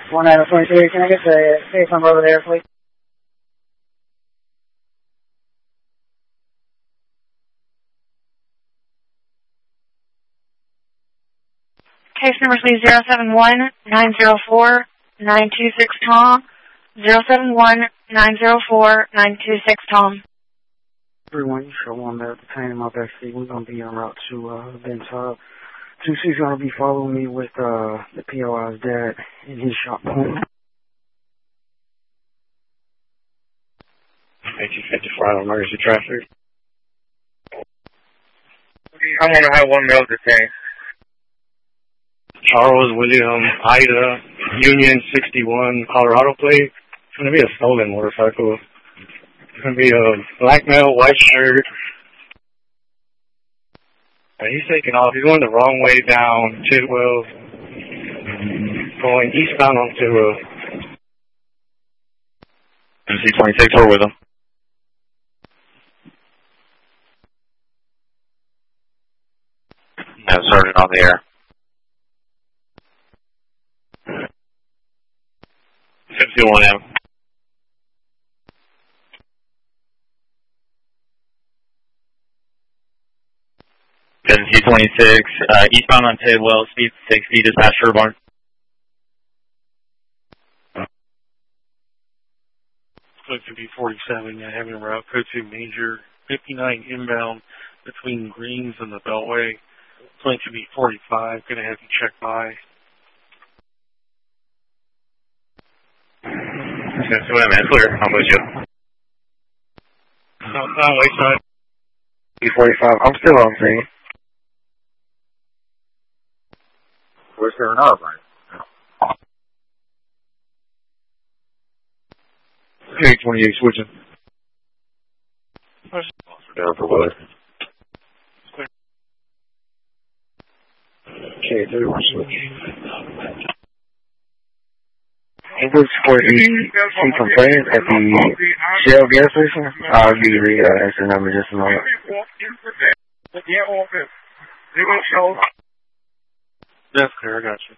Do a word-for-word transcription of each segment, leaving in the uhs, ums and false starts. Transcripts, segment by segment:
one out of twenty-three. Can I get the safe number over there, please? Case number please zero seven one nine zero four nine two six Tom. zero seven one nine zero four nine two six Tom. Everyone, you show one there at the time in my backseat. We're going to be en route to uh, Ben's Hub. two C's going to be following me with uh, the P O I's dad in his shop point. eighteen fifty-five emergency traffic. I'm going to have one mail detained. Charles William Ida Union sixty-one Colorado plate. It's going to be a stolen motorcycle. It's going to be a black male, white shirt. And he's taking off. He's going the wrong way down Tidwell, going eastbound on Tidwell. M C twenty-six, we're with him. No, Sergeant on the air. fifty-one M. M C twenty-six, uh, eastbound on Tidwell, speed sixty, dispatch Sherborne. Code two B forty-seven, I have en route, code two major, fifty-nine inbound between Greens and the Beltway. twenty-two B forty-five, gonna have you check by. That's what I meant, clear. I'm with you. Southbound Lakeside. B forty-five, I'm still on scene. Where's there another one? K twenty-eight switching. Down for weather. K thirty-one switch. English for the some complaints at the Shell gas station. I'll give you the uh, extra number just a moment. That's clear, I got you.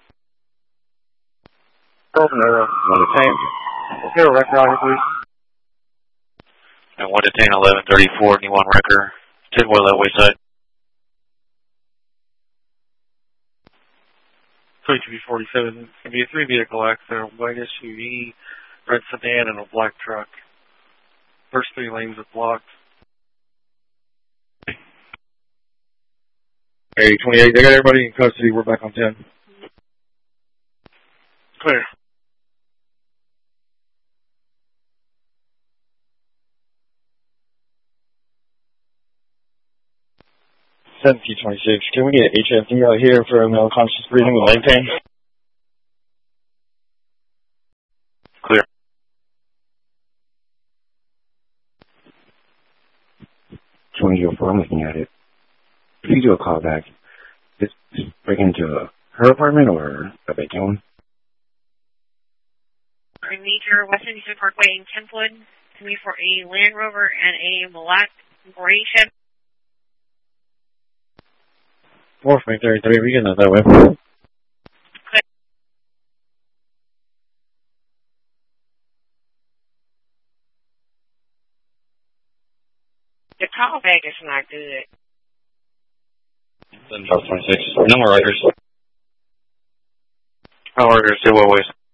Governor, one detain. Is there a record on it, please? And one detain, eleven thirty-four, need one wrecker. Tidwell that way side. twenty-two B forty-seven, it's going to be a three-vehicle accident, a white S U V, red sedan, and a black truck. First three lanes are blocked. Hey, twenty-eight, they got everybody in custody. We're back on ten. Clear. seventeen twenty-six, can we get H F D out here for a male conscious breathing with leg pain? Clear. twenty oh four, I'm looking at it. If you do a call back, just break into her apartment or a vacant one? Major West Indian Parkway in Kentwood, to me for a Land Rover and a black gray Chevy. Four from thirty-three, we getting out that way. The callback is not good. twenty-six, no more riders. No riders, still always.